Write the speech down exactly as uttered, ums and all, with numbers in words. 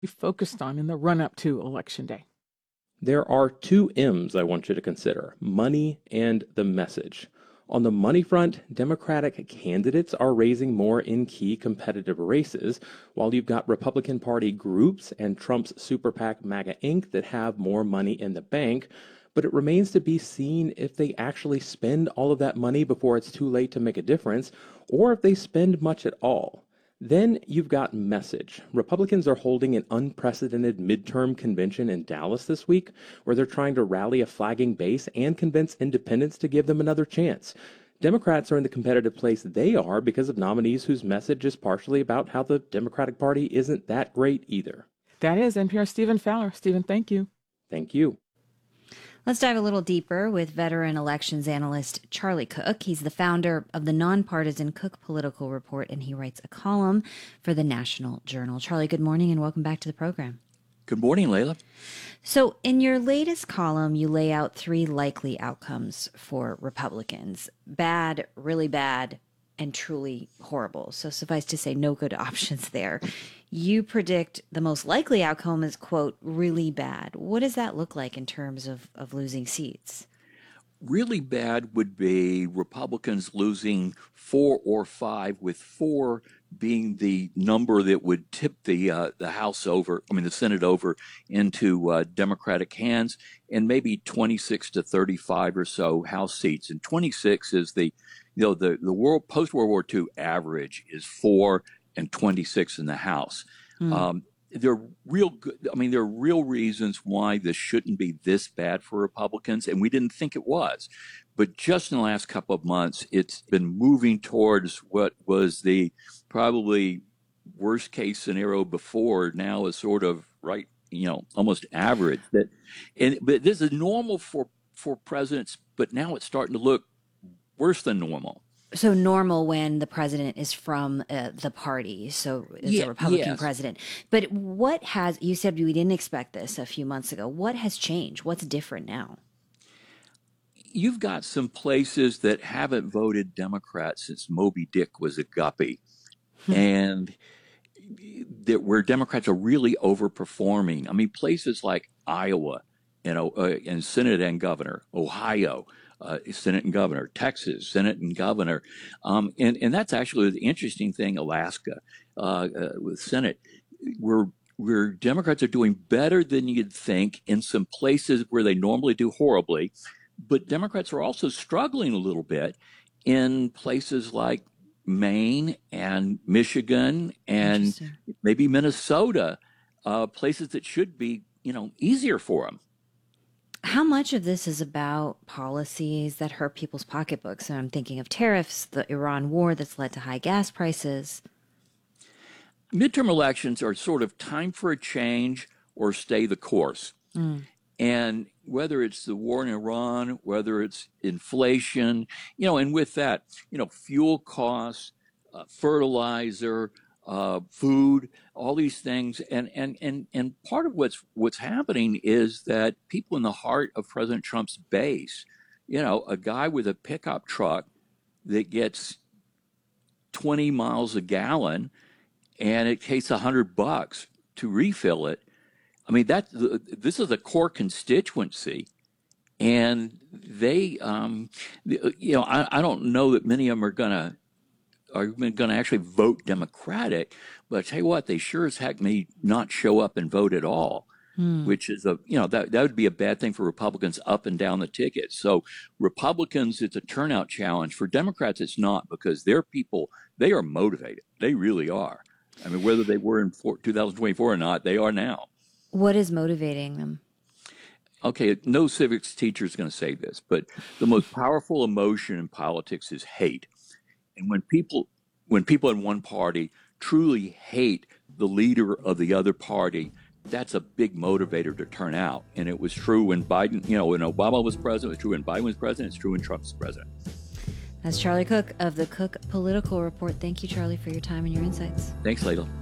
be focused on in the run-up to Election Day? There are two M's I want you to consider: money and the message. On the money front, Democratic candidates are raising more in key competitive races, while you've got Republican Party groups and Trump's super PAC MAGA Incorporated that have more money in the bank. But it remains to be seen if they actually spend all of that money before it's too late to make a difference, or if they spend much at all. Then you've got message. Republicans are holding an unprecedented midterm convention in Dallas this week, where they're trying to rally a flagging base and convince independents to give them another chance. Democrats are in the competitive place they are because of nominees whose message is partially about how the Democratic Party isn't that great either. That is N P R's Stephen Fowler. Stephen, thank you. Thank you. Let's dive a little deeper with veteran elections analyst Charlie Cook. He's the founder of the nonpartisan Cook Political Report, and he writes a column for the National Journal. Charlie, good morning and welcome back to the program. Good morning, Layla. So in your latest column, you lay out three likely outcomes for Republicans: bad, really bad, and truly horrible. So suffice to say, no good options there. You predict the most likely outcome is, quote, really bad. What does that look like in terms of, of losing seats? Really bad would be Republicans losing four or five, with four being the number that would tip the uh, the House over, I mean the Senate over into uh, Democratic hands, and maybe twenty-six to thirty-five or so House seats. And twenty-six is the, you know, the the world post World War Two average is four and twenty-six in the House. Mm. Um, there are real good, I mean, there are real reasons why this shouldn't be this bad for Republicans, and we didn't think it was. But just in the last couple of months, it's been moving towards what was the probably worst case scenario before, now is sort of right, you know, almost average. That, and but this is normal for for presidents, but now it's starting to look worse than normal. So normal when the president is from uh, the party, so it's yeah, a Republican yes. president. But what has, you said we didn't expect this a few months ago. What has changed? What's different now? You've got some places that haven't voted Democrat since Moby Dick was a guppy, and that where Democrats are really overperforming. I mean, places like Iowa, you know, uh, and Senate and governor, Ohio, Uh, Senate and governor, Texas, Senate and governor. Um, and, and that's actually the interesting thing, Alaska, uh, uh, with Senate, where, where Democrats are doing better than you'd think in some places where they normally do horribly. But Democrats are also struggling a little bit in places like Maine and Michigan and maybe Minnesota, uh, places that should be, you know, easier for them. How much of this is about policies that hurt people's pocketbooks? And I'm thinking of tariffs, the Iran war that's led to high gas prices. Midterm elections are sort of time for a change or stay the course. Mm. And whether it's the war in Iran, whether it's inflation, you know, and with that, you know, fuel costs, uh, fertilizer, uh, food, all these things. And, and, and, and part of what's, what's happening is that people in the heart of President Trump's base, you know, a guy with a pickup truck that gets twenty miles a gallon and it takes a hundred bucks to refill it. I mean, that this is a core constituency, and they, um, you know, I, I don't know that many of them are going to are going to actually vote Democratic, but I tell you what, they sure as heck may not show up and vote at all, hmm. which is a, you know, that, that would be a bad thing for Republicans up and down the ticket. So Republicans, it's a turnout challenge. For Democrats, it's not, because their people, they are motivated. They really are. I mean, whether they were in two thousand twenty-four or not, they are now. What is motivating them? Okay, no civics teacher is going to say this, but the most powerful emotion in politics is hate. And when people, when people in one party truly hate the leader of the other party, that's a big motivator to turn out. And it was true when Biden, you know, when Obama was president, it was true when Biden was president, it's true when Trump's president. That's Charlie Cook of the Cook Political Report. Thank you, Charlie, for your time and your insights. Thanks, Layla.